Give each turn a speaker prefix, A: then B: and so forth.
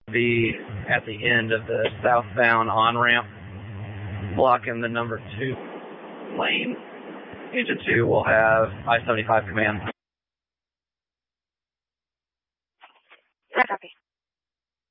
A: be at the end of the southbound on-ramp, blocking the number 2 lane. Engine 2 will have I-75 command.
B: I copy.